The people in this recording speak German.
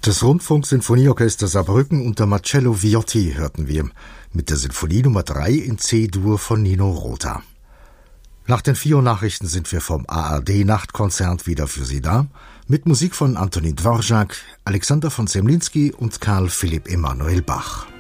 Das Rundfunk-Sinfonieorchester Saarbrücken unter Marcello Viotti hörten wir mit der Sinfonie Nummer 3 in C-Dur von Nino Rota. Nach den 4 Uhr Nachrichten sind wir vom ARD-Nachtkonzert wieder für Sie da, mit Musik von Antonin Dvorak, Alexander von Zemlinsky und Karl Philipp Emanuel Bach.